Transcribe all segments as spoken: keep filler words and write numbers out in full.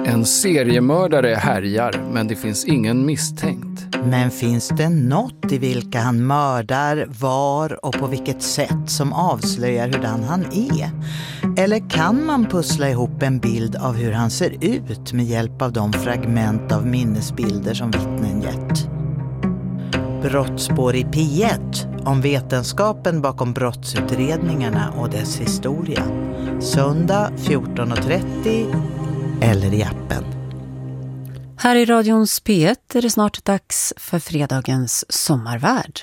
En seriemördare härjar, men det finns ingen misstänkt. Men finns det något i vilka han mördar, var och på vilket sätt som avslöjar hurdan han är? Eller kan man pussla ihop en bild av hur han ser ut med hjälp av de fragment av minnesbilder som vittnen gett? Brottsspår i P ett om vetenskapen bakom brottsutredningarna och dess historia. Söndag fjorton och trettio eller i appen. Här i radions P ett är det snart dags för fredagens sommarvärld.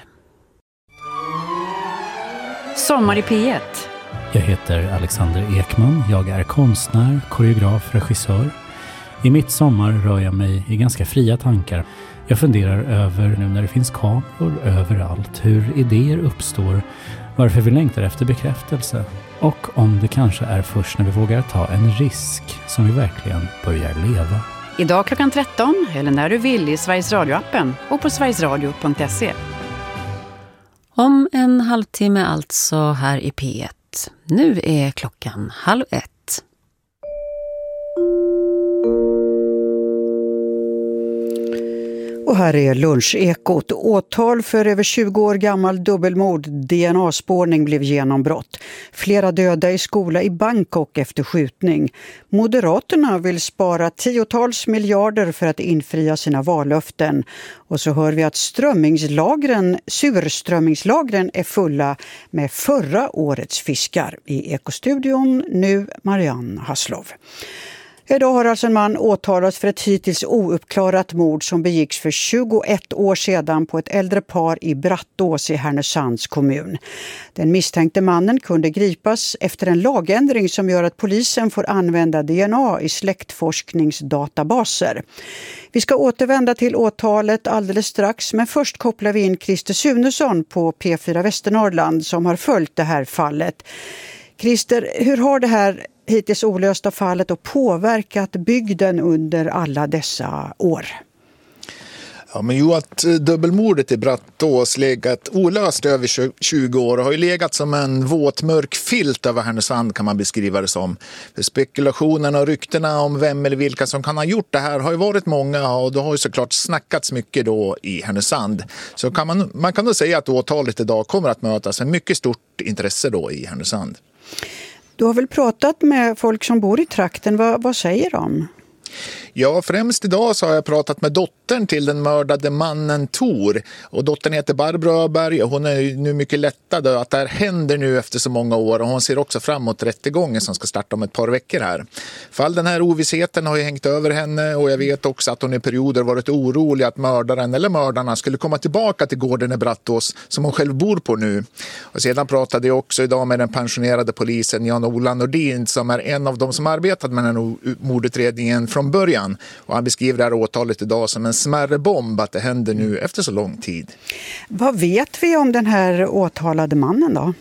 Sommar i P ett. Jag heter Alexander Ekman. Jag är konstnär, koreograf, regissör. I mitt sommar rör jag mig i ganska fria tankar. Jag funderar över, nu när det finns kameror överallt, hur idéer uppstår, varför vi längtar efter bekräftelse och om det kanske är först när vi vågar ta en risk som vi verkligen börjar leva. Idag klockan tretton eller när du vill i Sveriges Radio-appen och på sverigesradio punkt se. Om en halvtimme alltså här i P ett. Nu är klockan halv ett. Och här är lunchekot. Åtal för över tjugo år gammal dubbelmord. D N A-spårning blev genombrott. Flera döda i skola i Bangkok efter skjutning. Moderaterna vill spara tiotals miljarder för att infria sina vallöften. Och så hör vi att strömmingslagren, surströmmingslagren är fulla med förra årets fiskar. I Ekostudion nu Marianne Hasslov. Idag har alltså en man åtalats för ett hittills ouppklarat mord som begicks för tjugoett år sedan på ett äldre par i Brattås i Härnösands kommun. Den misstänkte mannen kunde gripas efter en lagändring som gör att polisen får använda D N A i släktforskningsdatabaser. Vi ska återvända till åtalet alldeles strax, men först kopplar vi in Christer Sunesson på P fyra Västernorrland som har följt det här fallet. Christer, hur har det här hittills olösta fallet och påverkat bygden under alla dessa år? Ja, men ju att dubbelmordet i Brattås legat olöst över tjugo år och har ju legat som en våt mörk filt över Härnösand, kan man beskriva det som. För spekulationerna och ryktena om vem eller vilka som kan ha gjort det här har ju varit många, och det har ju såklart snackats mycket då i Härnösand. Så kan man, man kan då säga att åtalet idag kommer att mötas med mycket stort intresse då i Härnösand. Du har väl pratat med folk som bor i trakten, vad, vad säger de? Ja, främst idag så har jag pratat med dottern till den mördade mannen Tor. Och dottern heter Barbro Öberg och hon är nu mycket lättad att det här händer nu efter så många år. Och hon ser också fram emot rättegången som ska starta om ett par veckor här. För all den här ovissheten har ju hängt över henne, och jag vet också att hon i perioder varit orolig att mördaren eller mördarna skulle komma tillbaka till gården i Brattås som hon själv bor på nu. Och sedan pratade jag också idag med den pensionerade polisen Jan-Ola Nordin som är en av dem som arbetat med den här mordutredningen från början. Och han beskriver det här åtalet idag som en smärre bomb att det händer nu efter så lång tid. Vad vet vi om den här åtalade mannen då?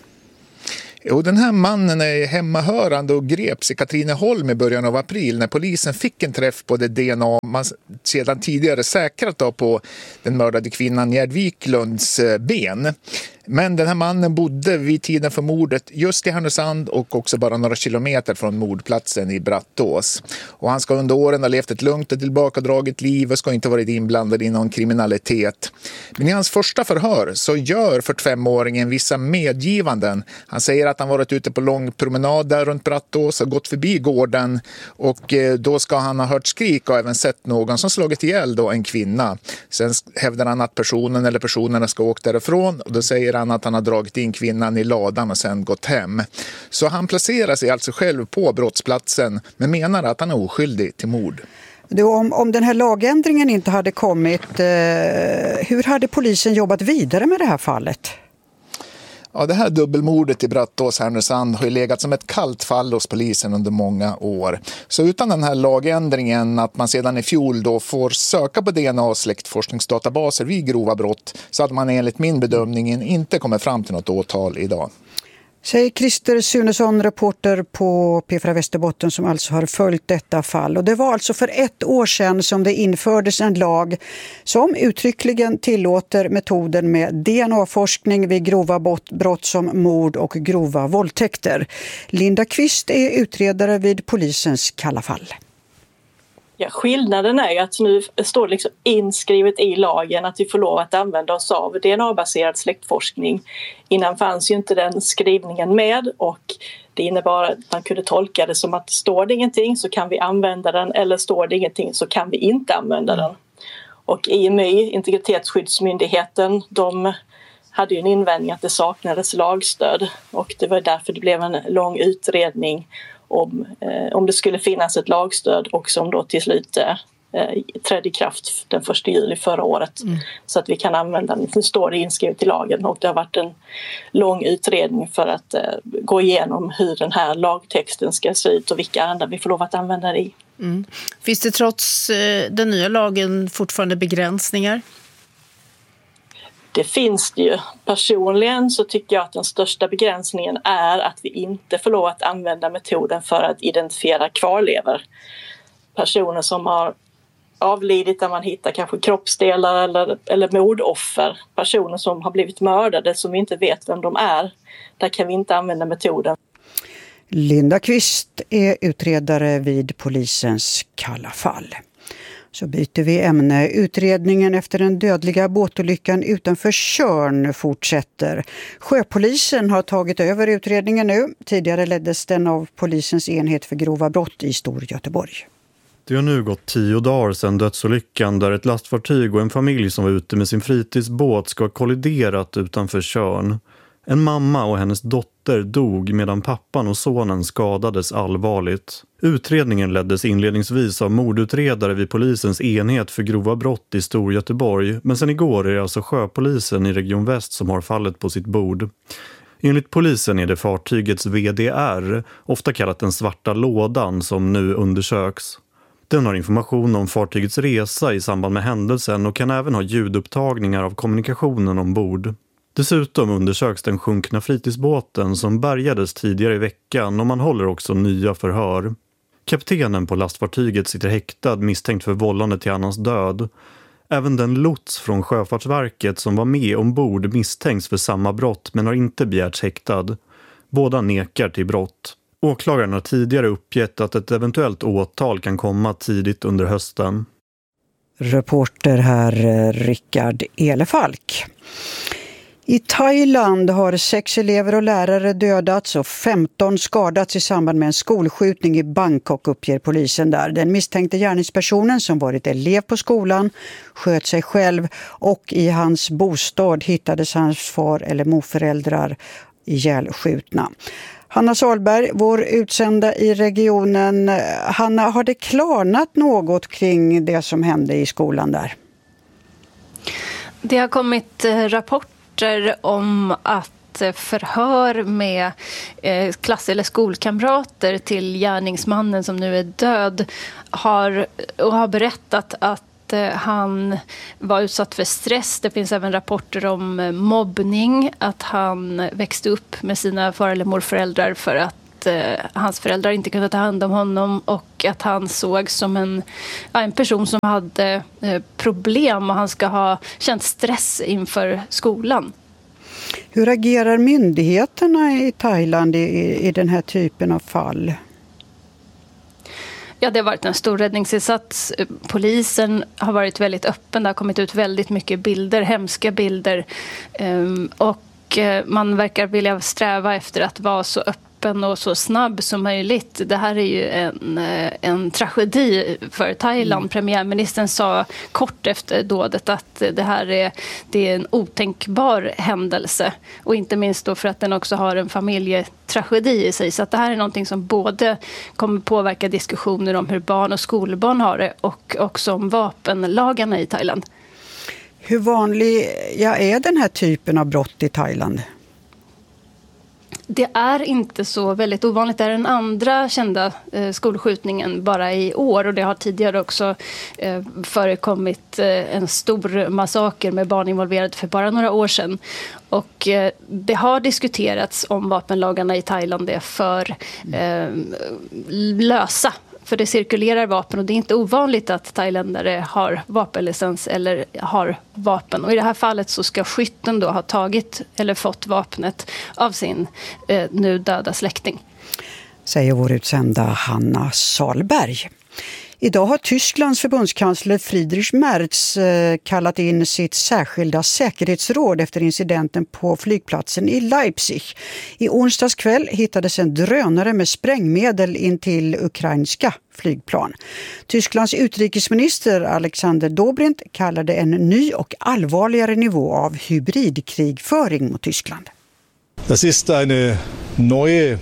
Jo, den här mannen är hemmahörande och greps i Katrineholm i början av april när polisen fick en träff på det D N A man sedan tidigare säkrat då på den mördade kvinnan Gerd Wiklunds ben. Men den här mannen bodde vid tiden för mordet just i Härnösand och också bara några kilometer från mordplatsen i Brattås. Och han ska under åren ha levt ett lugnt och tillbakadraget liv och ska inte varit inblandad i någon kriminalitet. Men i hans första förhör så gör fyrtiofemåringen vissa medgivanden. Han säger att han varit ute på lång promenad där runt Brattås och gått förbi gården, och då ska han ha hört skrik och även sett någon som slagit ihjäl då en kvinna. Sen hävdar han att personen eller personerna ska åka därifrån, och då säger han att han har dragit in kvinnan i ladan och sen gått hem. Så han placerar sig alltså själv på brottsplatsen men menar att han är oskyldig till mord. Då, om, om den här lagändringen inte hade kommit, eh, hur hade polisen jobbat vidare med det här fallet? Ja, det här dubbelmordet i Brattås Härnösand har ju legat som ett kallt fall hos polisen under många år. Så utan den här lagändringen att man sedan i fjol då får söka på D N A och släktforskningsdatabaser vid grova brott, så hade man enligt min bedömning inte kommit fram till något åtal idag. Säger Christer Sunesson, reporter på P fyra Västerbotten som alltså har följt detta fall. Och det var alltså för ett år sedan som det infördes en lag som uttryckligen tillåter metoden med D N A-forskning vid grova brott som mord och grova våldtäkter. Linda Kvist är utredare vid polisens Kalla fall. Ja, skillnaden är ju att nu står det liksom inskrivet i lagen att vi får lov att använda oss av D N A-baserad släktforskning. Innan fanns ju inte den skrivningen med, och det innebar att man kunde tolka det som att står det ingenting så kan vi använda den, eller står det ingenting så kan vi inte använda den. Och I M Y, Integritetsskyddsmyndigheten, de hade ju en invändning att det saknades lagstöd, och det var därför det blev en lång utredning om, eh, om det skulle finnas ett lagstöd, och som då till slut eh, trädde i kraft den första juli förra året. Mm. Så att vi kan använda den. Nu står det inskrivet i lagen, och det har varit en lång utredning för att eh, gå igenom hur den här lagtexten ska se ut och vilka ärenden vi får lov att använda det i. Mm. Finns det trots eh, den nya lagen fortfarande begränsningar? Det finns det ju. Personligen så tycker jag att den största begränsningen är att vi inte får lov att använda metoden för att identifiera kvarlevor. Personer som har avlidit där man hittar kanske kroppsdelar eller, eller mordoffer. Personer som har blivit mördade som vi inte vet vem de är. Där kan vi inte använda metoden. Linda Kvist är utredare vid polisens Kalla fall. Så byter vi ämne. Utredningen efter den dödliga båtolyckan utanför Tjörn fortsätter. Sjöpolisen har tagit över utredningen nu. Tidigare leddes den av polisens enhet för grova brott i Storgöteborg. Det har nu gått tio dagar sedan dödsolyckan där ett lastfartyg och en familj som var ute med sin fritidsbåt ska ha kolliderat utanför Tjörn. En mamma och hennes dotter dog medan pappan och sonen skadades allvarligt. Utredningen leddes inledningsvis av mordutredare vid polisens enhet för grova brott i Storgöteborg, men sen igår är det alltså sjöpolisen i Region Väst som har fallet på sitt bord. Enligt polisen är det fartygets V D R, ofta kallat den svarta lådan, som nu undersöks. Den har information om fartygets resa i samband med händelsen och kan även ha ljudupptagningar av kommunikationen ombord. Dessutom undersöks den sjunkna fritidsbåten som bärgades tidigare i veckan, och man håller också nya förhör. Kaptenen på lastfartyget sitter häktad misstänkt för vållande till annans död. Även den lots från Sjöfartsverket som var med ombord misstänks för samma brott men har inte begärts häktad. Båda nekar till brott. Åklagaren har tidigare uppgett att ett eventuellt åtal kan komma tidigt under hösten. Reporter här Rickard Elefalk. I Thailand har sex elever och lärare dödats och femton skadats i samband med en skolskjutning i Bangkok, uppger polisen där. Den misstänkte gärningspersonen, som varit elev på skolan, sköt sig själv, och i hans bostad hittades hans far eller morföräldrar ihjälskjutna. Hanna Salberg, vår utsända i regionen. Hanna, har det klarnat något kring det som hände i skolan där? Det har kommit rapporter om att förhör med klass- eller skolkamrater till gärningsmannen som nu är död har, och har berättat att han var utsatt för stress. Det finns även rapporter om mobbning, att han växte upp med sina far- eller morföräldrar för att hans föräldrar inte kunde ta hand om honom, och att han såg som en, en person som hade problem, och han ska ha känt stress inför skolan. Hur agerar myndigheterna i Thailand i, i den här typen av fall? Ja, det har varit en stor räddningsinsats. Polisen har varit väldigt öppen. Det har kommit ut väldigt mycket bilder, hemska bilder. Och man verkar vilja sträva efter att vara så öppen och så snabb som möjligt. Det här är ju en, en tragedi för Thailand. Mm. Premiärministern sa kort efter dådet att det här är, det är en otänkbar händelse. Och inte minst då för att den också har en familjetragedi i sig. Så att det här är någonting som både kommer påverka diskussioner om hur barn och skolbarn har det, och också om vapenlagarna i Thailand. Hur vanlig ja, är den här typen av brott i Thailand? Det är inte så väldigt ovanligt. Det är den andra kända eh, skolskjutningen bara i år, och det har tidigare också eh, förekommit eh, en stor massaker med barn involverade för bara några år sedan. Och eh, det har diskuterats om vapenlagarna i Thailand är för eh, lösa. För det cirkulerar vapen, och det är inte ovanligt att thailändare har vapenlicens eller har vapen. Och i det här fallet så ska skytten då ha tagit eller fått vapnet av sin eh, nu döda släkting. Säger vår utsända Hanna Salberg. Idag har Tysklands förbundskansler Friedrich Merz kallat in sitt särskilda säkerhetsråd efter incidenten på flygplatsen i Leipzig. I onsdags kväll hittades en drönare med sprängmedel in till ukrainska flygplan. Tysklands utrikesminister Alexander Dobrindt kallade en ny och allvarligare nivå av hybridkrigföring mot Tyskland. Das ist eine neue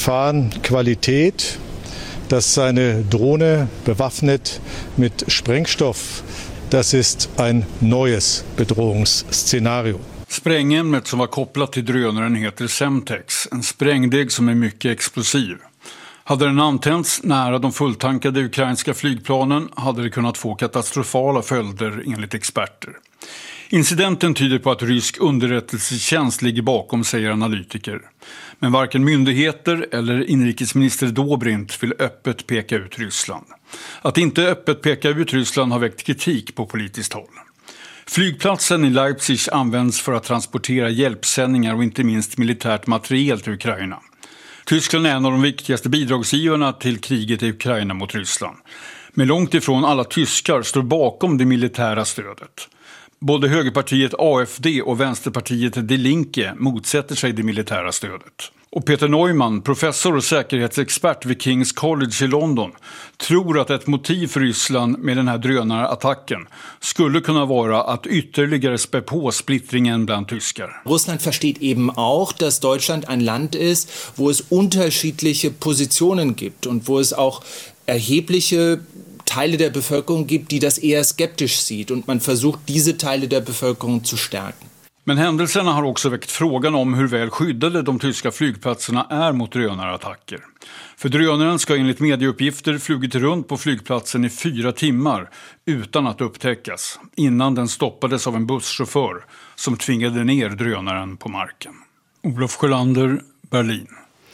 Gefahrenqualität, dass eine Drohne bewaffnet mit Sprengstoff, das ist ein neues Bedrohungsszenario. Sprängämnet som var kopplat till drönaren heter Semtex, en sprängdeg som är mycket explosiv. Hade den antänts nära de fulltankade ukrainska flygplanen hade det kunnat få katastrofala följder enligt experter. Incidenten tyder på att rysk underrättelsetjänst ligger bakom, säger analytiker. Men varken myndigheter eller inrikesminister Dobrindt vill öppet peka ut Ryssland. Att inte öppet peka ut Ryssland har väckt kritik på politiskt håll. Flygplatsen i Leipzig används för att transportera hjälpsändningar och inte minst militärt materiel till Ukraina. Tyskland är en av de viktigaste bidragsgivarna till kriget i Ukraina mot Ryssland. Men långt ifrån alla tyskar står bakom det militära stödet. Både högerpartiet A F D och vänsterpartiet Die Linke motsätter sig det militära stödet. Och Peter Neumann, professor och säkerhetsexpert vid King's College i London, tror att ett motiv för Ryssland med den här drönarattacken skulle kunna vara att ytterligare spä på splittringen bland tyskar. Russland versteht eben auch, dass Deutschland ein Land ist, wo es unterschiedliche Positionen gibt und wo es auch erhebliche Teile der Bevölkerung gibt, die das eher skeptisch sieht und man versucht diese Teile der Bevölkerung zu stärken. Men händelserna har också väckt frågan om hur väl skyddade de tyska flygplatserna är mot drönarattacker. För drönaren ska enligt medieuppgifter flugit runt på flygplatsen i fyra timmar utan att upptäckas, innan den stoppades av en busschaufför som tvingade ner drönaren på marken. Olof Sjölander, Berlin.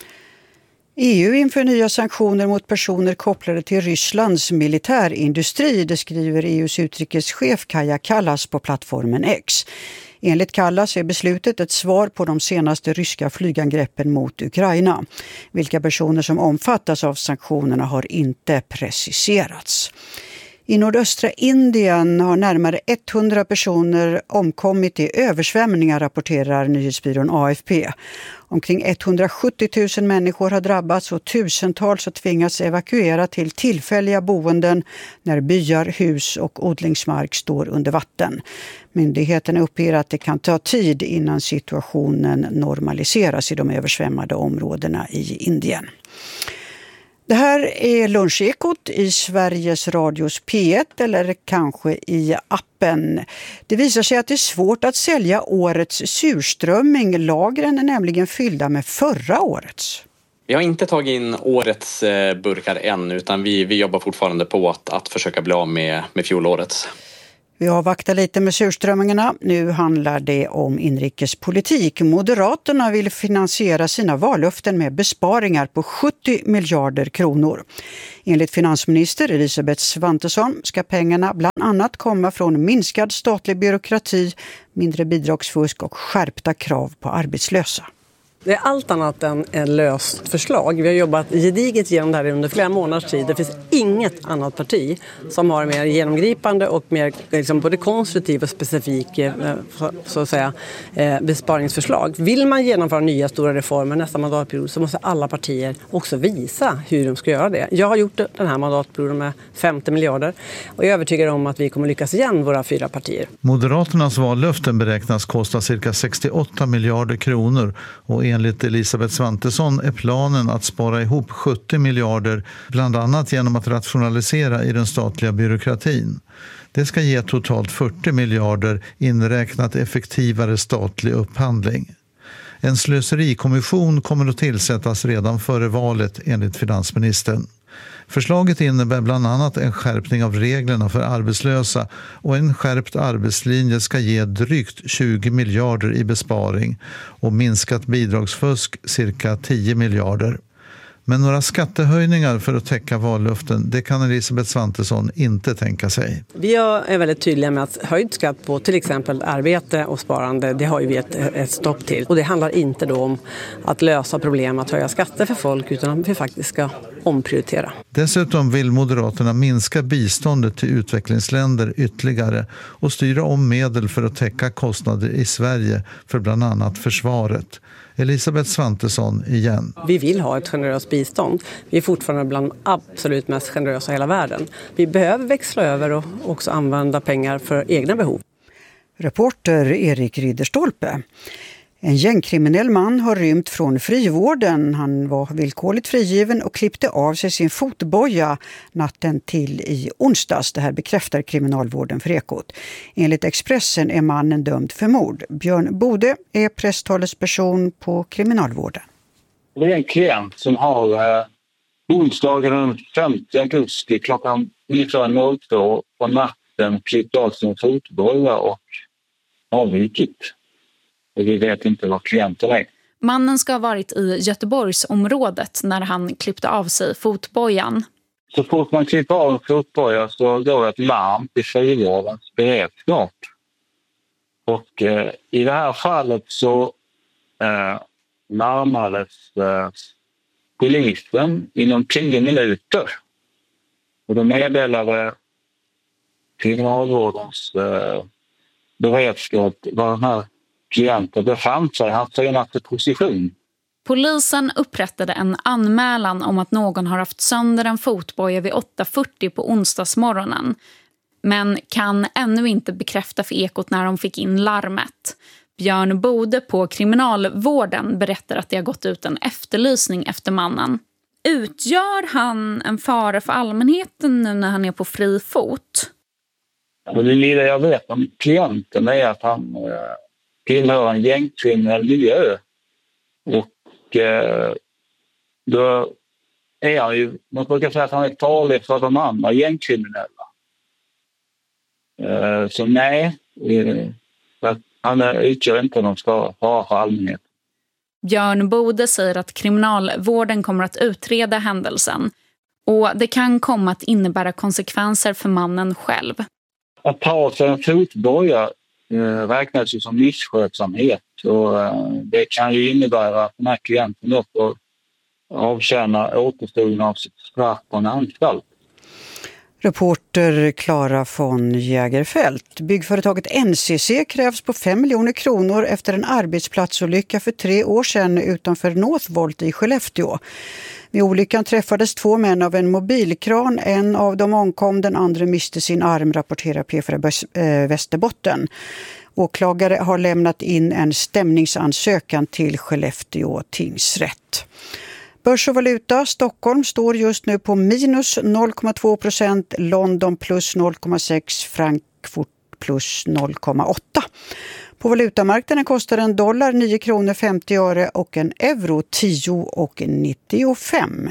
E U inför nya sanktioner mot personer kopplade till Rysslands militärindustri, det skriver E U:s utrikeschef Kaja Kallas på plattformen X. Enligt Kallas är beslutet ett svar på de senaste ryska flygangreppen mot Ukraina. Vilka personer som omfattas av sanktionerna har inte preciserats. I nordöstra Indien har närmare hundra personer omkommit i översvämningar, rapporterar nyhetsbyrån A F P. Omkring etthundrasjuttio tusen människor har drabbats och tusentals har tvingats evakuera till tillfälliga boenden när byar, hus och odlingsmark står under vatten. Myndigheterna uppger att det kan ta tid innan situationen normaliseras i de översvämmade områdena i Indien. Det här är Lunchekot i Sveriges Radios P ett eller kanske i appen. Det visar sig att det är svårt att sälja årets surströmming. Lagren är nämligen fyllda med förra årets. Vi har inte tagit in årets burkar än, utan vi, vi jobbar fortfarande på att, att försöka bli av med, med fjolårets. Vi avvaktar lite med surströmmingarna. Nu handlar det om inrikespolitik. Moderaterna vill finansiera sina vallöften med besparingar på sjuttio miljarder kronor. Enligt finansminister Elisabeth Svantesson ska pengarna bland annat komma från minskad statlig byråkrati, mindre bidragsfusk och skärpta krav på arbetslösa. Det är allt annat än ett löst förslag. Vi har jobbat gediget genom det här under flera månaders tid. Det finns inget annat parti som har mer genomgripande och mer liksom, både konstruktiv och specifik så att säga, besparingsförslag. Vill man genomföra nya stora reformer nästa mandatperiod så måste alla partier också visa hur de ska göra det. Jag har gjort den här mandatperioden med femtio miljarder och jag är övertygad om att vi kommer lyckas igen, våra fyra partier. Moderaternas vallöften beräknas kosta cirka sextioåtta miljarder kronor och enligt Elisabeth Svantesson är planen att spara ihop sjuttio miljarder, bland annat genom att rationalisera i den statliga byråkratin. Det ska ge totalt fyrtio miljarder inräknat effektivare statlig upphandling. En slöserikommission kommer att tillsättas redan före valet enligt finansministern. Förslaget innebär bland annat en skärpning av reglerna för arbetslösa och en skärpt arbetslinje ska ge drygt tjugo miljarder i besparing och minskat bidragsfusk cirka tio miljarder. Men några skattehöjningar för att täcka vallöften, det kan Elisabeth Svantesson inte tänka sig. Vi är väldigt tydliga med att höjd skatt på till exempel arbete och sparande, det har ju vi ett, ett stopp till. Och det handlar inte då om att lösa problem att höja skatter för folk, utan att vi faktiskt ska omprioritera. Dessutom vill Moderaterna minska biståndet till utvecklingsländer ytterligare och styra om medel för att täcka kostnader i Sverige för bland annat försvaret. Elisabeth Svantesson igen. Vi vill ha ett generöst bistånd. Vi är fortfarande bland de absolut mest generösa i hela världen. Vi behöver växla över och också använda pengar för egna behov. Reporter Erik Ridderstolpe. En gängkriminell man har rymt från frivården. Han var villkorligt frigiven och klippte av sig sin fotboja natten till i onsdags. Det här bekräftar kriminalvården för Ekot. Enligt Expressen är mannen dömd för mord. Björn Bode är presstalesperson på kriminalvården. Det är en klient som har eh, onsdagen den femte augusti klockan nitton två på natten klippt av sin fotboja och avvikit. Och vi vet inte vad klienten är. Mannen ska ha varit i Göteborgsområdet när han klippte av sig fotbojan. Så fort man klipper av en fotboja så går ett larm till frivårdens beredskap. Och eh, i det här fallet så eh, larmades eh, polisen inom tio minuter. Och då meddelade kriminalvårdens eh, beredskap var den här klienten befann sig i hans senaste position. Polisen upprättade en anmälan om att någon har haft sönder en fotboja vid åtta fyrtio på onsdagsmorgonen. Men kan ännu inte bekräfta för Ekot när de fick in larmet. Björn Bode på kriminalvården berättar att det har gått ut en efterlysning efter mannen. Utgör han en fara för allmänheten nu när han är på fri fot? Och det lilla jag vet om klienten är att han eh, tillhör en gängkriminell miljö. Och eh, då är han ju, man brukar säga att han är farlig för de andra gängkriminella. Eh, så nej, eh, han utgör inte någon fara för allmänheten. Björn Bode säger att kriminalvården kommer att utreda händelsen. Och det kan komma att innebära konsekvenser för mannen själv. Att ta sig en fotboja eh, räknas ju som misskötsamhet. Och, eh, det kan ju innebära att den här klienten upp och avtjäna återstoden av sitt straff på en anstalt. Reporter Klara von Jägerfelt. Byggföretaget N C C krävs på fem miljoner kronor efter en arbetsplatsolycka för tre år sedan utanför Northvolt i Skellefteå. Vid olyckan träffades två män av en mobilkran. En av dem omkom, den andra miste sin arm, rapporterar P fyra Västerbotten. Åklagare har lämnat in en stämningsansökan till Skellefteå tingsrätt. Börs och valuta, Stockholm står just nu på minus noll komma två procent, London plus noll komma sex, Frankfurt plus noll komma åtta. På valutamarknaden kostar en dollar nio kronor femtio öre och en euro tio och nittiofem.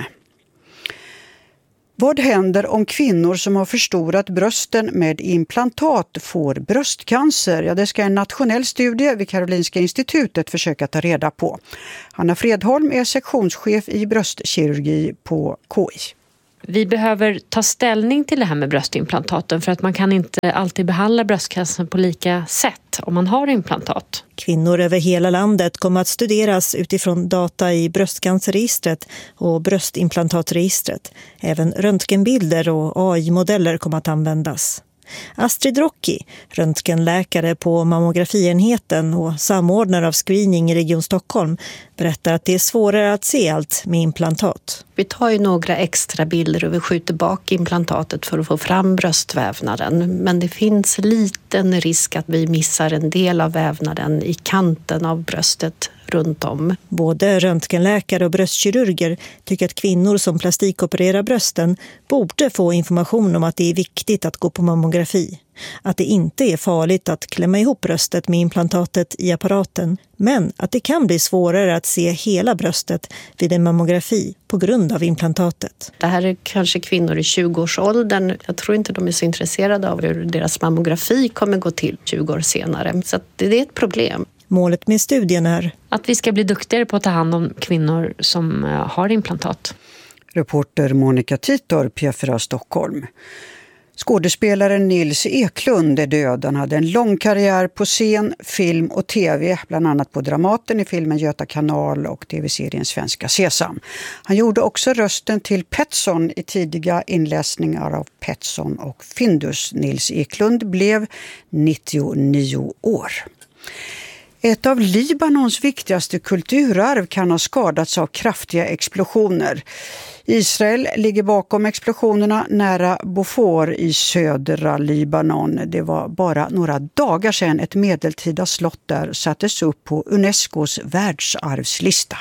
Vad händer om kvinnor som har förstorat brösten med implantat får bröstcancer? Ja, det ska en nationell studie vid Karolinska institutet försöka ta reda på. Hanna Fredholm är sektionschef i bröstkirurgi på K I. Vi behöver ta ställning till det här med bröstimplantaten för att man kan inte alltid behandla bröstcancer på lika sätt om man har implantat. Kvinnor över hela landet kommer att studeras utifrån data i bröstcancerregistret och bröstimplantatregistret. Även röntgenbilder och A I-modeller kommer att användas. Astrid Rocki, röntgenläkare på mammografienheten och samordnare av screening i Region Stockholm, berättar att det är svårare att se allt med implantat. Vi tar ju några extra bilder och vi skjuter bak implantatet för att få fram bröstvävnaden. Men det finns liten risk att vi missar en del av vävnaden i kanten av bröstet runt om. Både röntgenläkare och bröstkirurger tycker att kvinnor som plastikopererar brösten borde få information om att det är viktigt att gå på mammografi. Att det inte är farligt att klämma ihop bröstet med implantatet i apparaten, men att det kan bli svårare att se hela bröstet vid en mammografi på grund av implantatet. Det här är kanske kvinnor i tjugoårsåldern. Jag tror inte de är så intresserade av hur deras mammografi kommer gå till tjugo år senare. Så att det är ett problem. Målet med studien är att vi ska bli duktigare på att ta hand om kvinnor som har implantat. Reporter Monica Titor, P fyra Stockholm. Skådespelaren Nils Eklund är död. Han hade en lång karriär på scen, film och tv, bland annat på Dramaten i filmen Göta kanal och tv-serien Svenska Sesam. Han gjorde också rösten till Petson i tidiga inläsningar av Petson och Findus. Nils Eklund blev nittionio år. Ett av Libanons viktigaste kulturarv kan ha skadats av kraftiga explosioner. Israel ligger bakom explosionerna nära Beaufort i södra Libanon. Det var bara några dagar sedan ett medeltida slott där sattes upp på Unescos världsarvslista.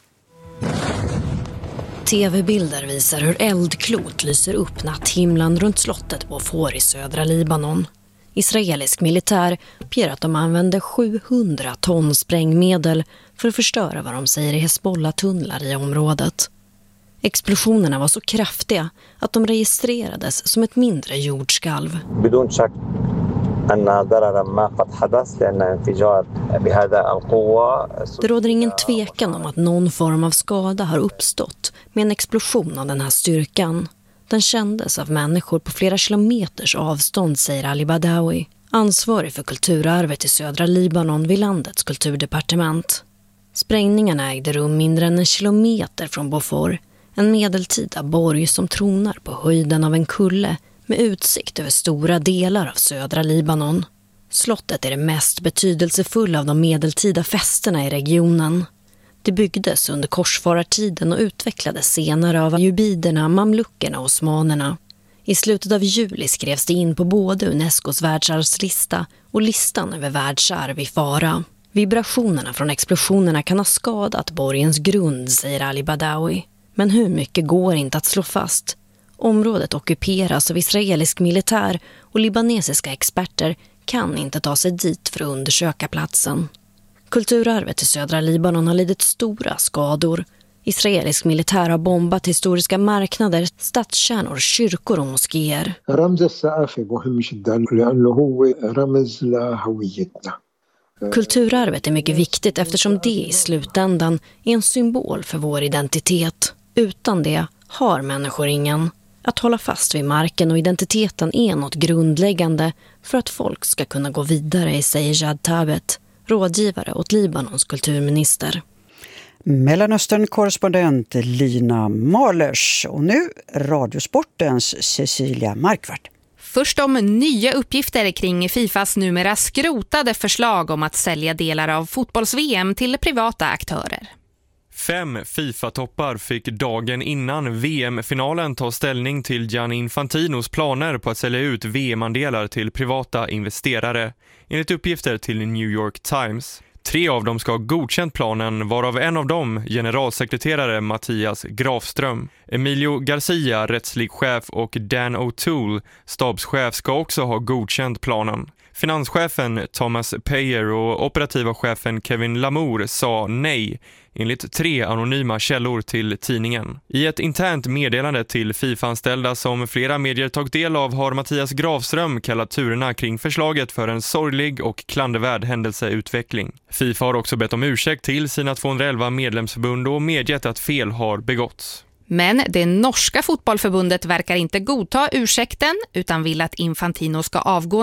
Tv-bilder visar hur eldklot lyser upp natthimlen runt slottet Beaufort i södra Libanon. Israelisk militär uppger att de använde sjuhundra ton sprängmedel för att förstöra vad de säger är Hezbollah-tunnlar i området. Explosionerna var så kraftiga att de registrerades som ett mindre jordskalv. Det råder ingen tvekan om att någon form av skada har uppstått med en explosion av den här styrkan. Den kändes av människor på flera kilometers avstånd, säger Ali Badawi, ansvarig för kulturarvet i södra Libanon vid landets kulturdepartement. Sprängningarna ägde rum mindre än en kilometer från Beaufort, en medeltida borg som tronar på höjden av en kulle med utsikt över stora delar av södra Libanon. Slottet är det mest betydelsefulla av de medeltida fästena i regionen. Det byggdes under korsfarartiden och utvecklades senare av ajubiderna, mamluckerna och osmanerna. I slutet av juli skrevs det in på både Unescos världsarvslista och listan över världsarv i fara. Vibrationerna från explosionerna kan ha skadat borgens grund, säger Ali Badawi. Men hur mycket går inte att slå fast? Området ockuperas av israelisk militär och libanesiska experter kan inte ta sig dit för att undersöka platsen. Kulturarvet i södra Libanon har lidit stora skador. Israelisk militär har bombat historiska marknader, stadskärnor, kyrkor och moskéer. Kulturarvet är mycket viktigt eftersom det i slutändan är en symbol för vår identitet. Utan det har människor ingen. Att hålla fast vid marken och identiteten är något grundläggande för att folk ska kunna gå vidare, säger Jad Tabet, rådgivare åt Libanons kulturminister. Mellanöstern-korrespondent Lina Malers. Och nu Radiosportens Cecilia Markvart. Först om nya uppgifter kring Fifas numera skrotade förslag om att sälja delar av fotbolls-V M till privata aktörer. Fem FIFA-toppar fick dagen innan V M-finalen ta ställning till Gianni Infantinos planer på att sälja ut V M-andelar till privata investerare, enligt uppgifter till New York Times. Tre av dem ska ha godkänt planen, varav en av dem generalsekreterare Mattias Grafström. Emilio Garcia, rättslig chef, och Dan O'Toole, stabschef, ska också ha godkänt planen. Finanschefen Thomas Payer och operativa chefen Kevin Lamour sa nej, enligt tre anonyma källor till tidningen. I ett internt meddelande till FIFA-anställda som flera medier tagit del av har Mattias Grafström kallat turerna kring förslaget för en sorglig och klandervärd händelseutveckling. FIFA har också bett om ursäkt till sina tvåhundraelva medlemsförbund och medgett att fel har begåtts. Men det norska fotbollförbundet verkar inte godta ursäkten utan vill att Infantino ska avgå